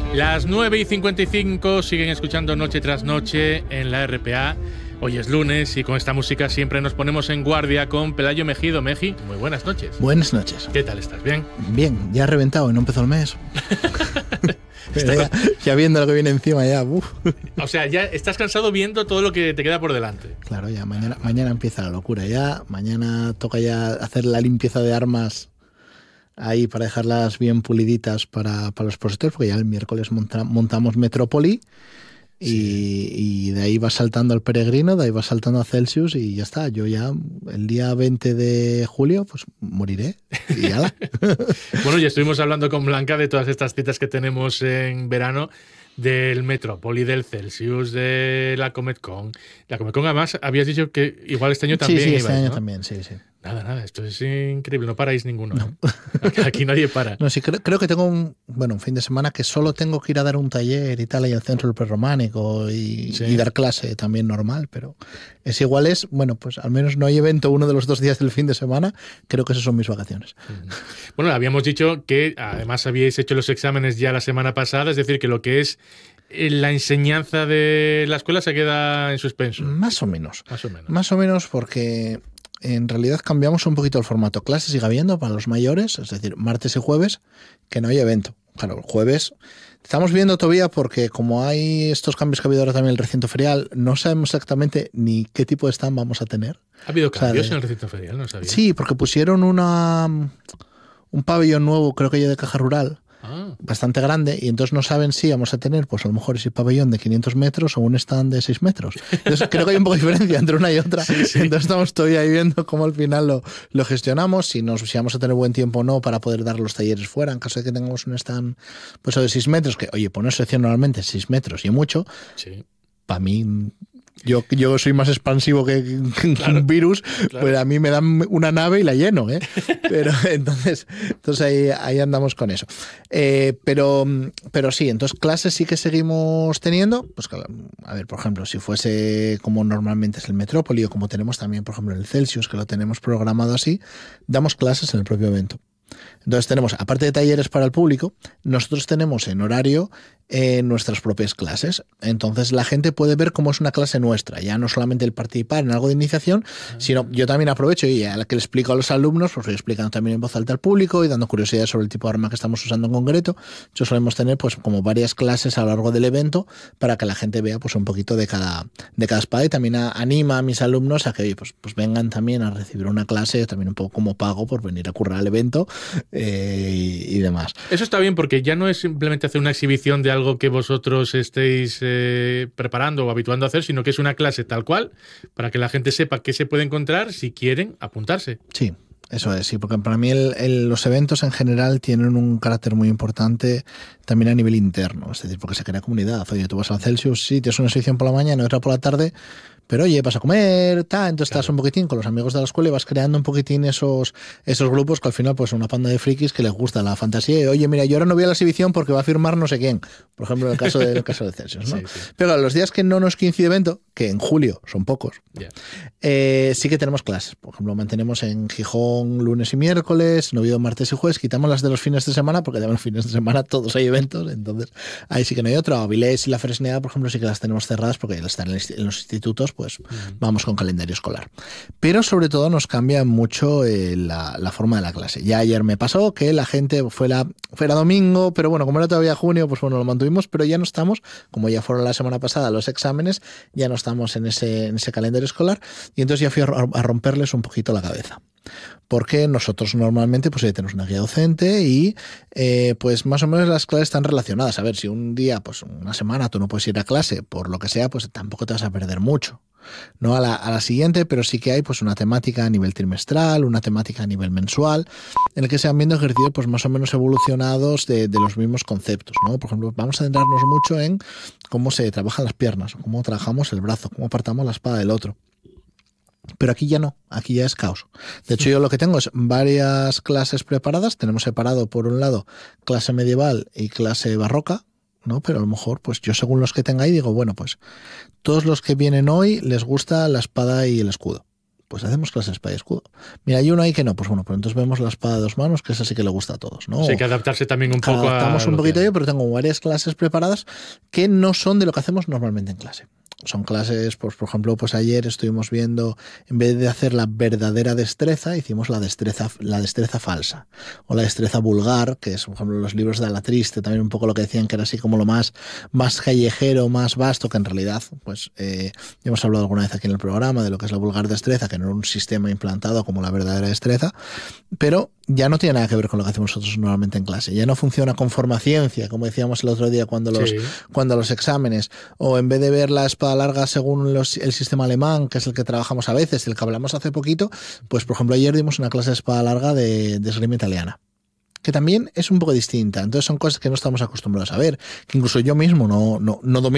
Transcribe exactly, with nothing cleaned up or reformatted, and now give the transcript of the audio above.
Las nueve y cincuenta y cinco siguen escuchando Noche tras Noche en la R P A. Hoy es lunes y con esta música siempre nos ponemos en guardia con Pelayo Mejido. Meji, muy buenas noches. Buenas noches. ¿Qué tal estás? ¿Bien? Bien, ya ha reventado y no empezó el mes. ya, ya viendo lo que viene encima ya. Uf. O sea, ya estás cansado viendo todo lo que te queda por delante. Claro, ya mañana, mañana empieza la locura. Ya mañana toca ya hacer la limpieza de armas ahí para dejarlas bien puliditas para, para los expositores, porque ya el miércoles monta, montamos Metrópoli. Y, sí. y de ahí va saltando al Peregrino, de ahí va saltando a Celsius y ya está. Yo ya el día veinte de julio pues moriré y ya. Bueno, ya estuvimos hablando con Blanca de todas estas citas que tenemos en verano, del Metrópoli, del Celsius, de la Cometcon. La Cometcon además habías dicho que igual este año también Sí, sí, ibas, este año ¿no? también, sí, sí. Nada, nada, esto es increíble, no paráis ninguno. No. ¿eh? Aquí nadie para. No, sí, creo, creo que tengo un, bueno, un fin de semana que solo tengo que ir a dar un taller y tal, ahí al centro del prerrománico y, sí. y dar clase también normal, pero es igual es, bueno, pues al menos no hay evento uno de los dos días del fin de semana, creo que esas son mis vacaciones. Bueno, habíamos dicho que además habíais hecho los exámenes ya la semana pasada, es decir, que lo que es la enseñanza de la escuela se queda en suspenso. Más o menos. Más o menos. Más o menos porque en realidad cambiamos un poquito el formato. Clase sigue habiendo para los mayores, es decir, martes y jueves, que no hay evento. Claro, el jueves estamos viendo todavía porque como hay estos cambios que ha habido ahora también en el recinto ferial, no sabemos exactamente ni qué tipo de stand vamos a tener. ¿Ha habido cambios o sea, en el recinto ferial? No sabía. Sí, porque pusieron una un pabellón nuevo, creo que ya de Caja Rural, Ah. bastante grande, y entonces no saben si vamos a tener, pues a lo mejor ese pabellón de quinientos metros o un stand de seis metros. Entonces creo que hay un poco de diferencia entre una y otra. Sí, sí. Entonces estamos todavía ahí viendo cómo al final lo, lo gestionamos, si, nos, si vamos a tener buen tiempo o no para poder dar los talleres fuera, en caso de que tengamos un stand pues de seis metros, que oye, poner sección normalmente seis metros y mucho, sí. Para mí... Yo, yo soy más expansivo que, que claro, un virus, claro. Pues a mí me dan una nave y la lleno, ¿eh? Pero entonces, entonces ahí, ahí andamos con eso. Eh, pero, pero sí, entonces clases sí que seguimos teniendo. Pues a ver, por ejemplo, si fuese como normalmente es el Metrópoli o como tenemos también, por ejemplo, el Celsius, que lo tenemos programado así, damos clases en el propio evento. Entonces tenemos, aparte de talleres para el público, nosotros tenemos en horario eh, nuestras propias clases. Entonces la gente puede ver cómo es una clase nuestra, ya no solamente el participar en algo de iniciación, uh-huh. sino yo también aprovecho y a la que le explico a los alumnos, pues voy explicando también en voz alta al público y dando curiosidades sobre el tipo de arma que estamos usando en concreto. Yo solemos tener pues como varias clases a lo largo del evento para que la gente vea pues un poquito de cada, de cada espada y también a, anima a mis alumnos a que oye, pues, pues vengan también a recibir una clase, también un poco como pago por venir a currar al evento. Eh, y, y demás. Eso está bien porque ya no es simplemente hacer una exhibición de algo que vosotros estéis eh, preparando o habituando a hacer, sino que es una clase tal cual para que la gente sepa qué se puede encontrar si quieren apuntarse. Sí. Eso es, sí, porque para mí el, el, los eventos en general tienen un carácter muy importante también a nivel interno, es decir, porque se crea comunidad. Oye, tú vas al Celsius, sí, tienes una sección por la mañana y otra por la tarde, pero oye, vas a comer, ta, entonces claro. Estás un poquitín con los amigos de la escuela y vas creando un poquitín esos, esos grupos que al final pues son una panda de frikis que les gusta la fantasía y oye, mira, yo ahora no voy a la exhibición porque va a firmar no sé quién, por ejemplo en el caso de, el caso de Celsius, ¿no? Sí, sí. Pero los días que no nos coincide evento, que en julio son pocos, yeah. eh, sí que tenemos clases, por ejemplo, mantenemos en Gijón lunes y miércoles, en Oviedo martes y jueves, quitamos las de los fines de semana porque de los fines de semana todos hay eventos, entonces ahí sí que no hay otro. Avilés y la Fresneda, por ejemplo, sí que las tenemos cerradas porque ya están en los institutos, pues uh-huh. vamos con calendario escolar. Pero sobre todo nos cambia mucho eh, la, la forma de la clase. Ya ayer me pasó que la gente fue la, fuera domingo, pero bueno, como era todavía junio, pues bueno, lo mantuvimos, pero ya no estamos, como ya fueron la semana pasada los exámenes, ya no estamos en ese, en ese calendario escolar y entonces ya fui a, a romperles un poquito la cabeza. Porque nosotros normalmente pues tenemos una guía docente y eh, pues más o menos las clases están relacionadas. A ver, si un día, pues una semana tú no puedes ir a clase por lo que sea, pues tampoco te vas a perder mucho. No a la, a la siguiente, pero sí que hay pues una temática a nivel trimestral, una temática a nivel mensual, en el que se van viendo ejercicios pues más o menos evolucionados de, de los mismos conceptos, ¿no? Por ejemplo, vamos a centrarnos mucho en cómo se trabajan las piernas, cómo trabajamos el brazo, cómo apartamos la espada del otro. Pero aquí ya no, aquí ya es caos. De hecho, yo lo que tengo es varias clases preparadas. Tenemos separado, por un lado, clase medieval y clase barroca, ¿no? Pero a lo mejor, pues yo según los que tenga ahí, digo, bueno, pues todos los que vienen hoy les gusta la espada y el escudo. pues hacemos clase de espada y escudo. Mira, hay uno ahí que no, pues bueno, pues entonces vemos la espada de dos manos, que esa sí que le gusta a todos, ¿no? Sí, hay que adaptarse también un poco a... Adaptamos un poquito yo, pero tengo varias clases preparadas que no son de lo que hacemos normalmente en clase. Son clases, pues por ejemplo, pues ayer estuvimos viendo, en vez de hacer la verdadera destreza, hicimos la destreza, la destreza falsa, o la destreza vulgar, que es, por ejemplo, los libros de Ala Triste, también un poco lo que decían que era así como lo más, más callejero, más vasto, que en realidad, pues eh, ya hemos hablado alguna vez aquí en el programa de lo que es la vulgar destreza, que no era un sistema implantado como la verdadera destreza, pero ya no tiene nada que ver con lo que hacemos nosotros normalmente en clase. Ya no funciona con formaciencia, como decíamos el otro día cuando los, sí. cuando los exámenes, o en vez de ver la espada larga según los, el sistema alemán, que es el que trabajamos a veces, el que hablamos hace poquito, pues por ejemplo ayer dimos una clase de espada larga de, de esgrima italiana, que también es un poco distinta. Entonces son cosas que no estamos acostumbrados a ver, que incluso yo mismo no, no, no domino